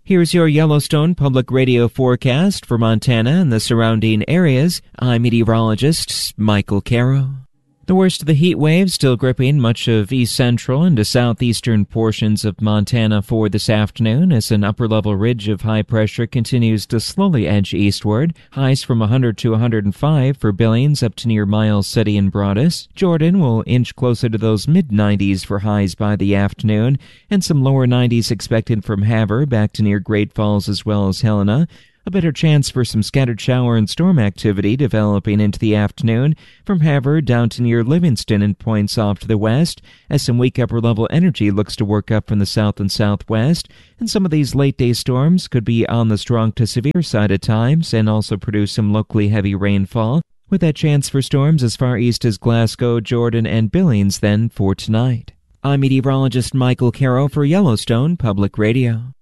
Here's your Yellowstone Public Radio forecast for Montana and the surrounding areas. I'm meteorologist Michael Caro. The worst of the heat wave still gripping much of east central into southeastern portions of Montana for this afternoon as an upper-level ridge of high pressure continues to slowly edge eastward. Highs from 100 to 105 for Billings up to near Miles City and Broadus. Jordan will inch closer to those mid-90s for highs by the afternoon, and some lower 90s expected from Havre back to near Great Falls as well as Helena. A better chance for some scattered shower and storm activity developing into the afternoon from Havre down to near Livingston and points off to the west, as some weak upper-level energy looks to work up from the south and southwest, and some of these late-day storms could be on the strong to severe side at times and also produce some locally heavy rainfall, with that chance for storms as far east as Glasgow, Jordan, and Billings then for tonight. I'm meteorologist Michael Caro for Yellowstone Public Radio.